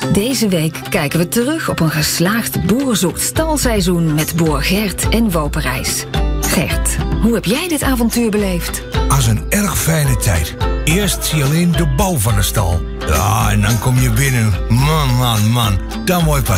Deze week kijken we terug op een geslaagd boerzoekt stalseizoen met boer Gert en Woperijs. Gert, hoe heb jij dit avontuur beleefd? Als een erg fijne tijd. Eerst zie je alleen de bouw van de stal. Ja, en dan kom je binnen. Man. Dan word je pas